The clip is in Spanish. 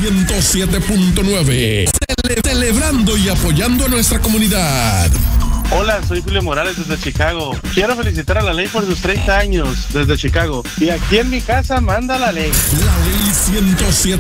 107.9. Celebrando y apoyando a nuestra comunidad. Hola, soy Julio Morales desde Chicago. Quiero felicitar a la ley por sus 30 años desde Chicago. Y aquí en mi casa manda la ley. La ley